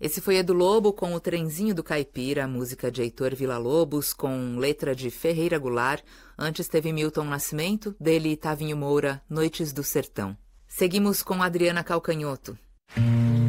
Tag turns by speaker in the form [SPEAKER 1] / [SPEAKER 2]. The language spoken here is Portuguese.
[SPEAKER 1] Esse foi Edu Lobo com O Trenzinho do Caipira, música de Heitor Villa-Lobos, com letra de Ferreira Goulart. Antes teve Milton Nascimento, dele Tavinho Moura, Noites do Sertão. Seguimos com Adriana Calcanhoto.